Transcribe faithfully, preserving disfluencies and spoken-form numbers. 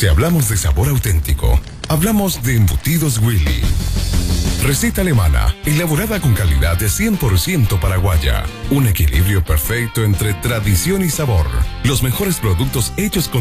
Si hablamos de sabor auténtico, hablamos de Embutidos Willy. Receta alemana, elaborada con calidad de cien por ciento paraguaya. Un equilibrio perfecto entre tradición y sabor. Los mejores productos hechos con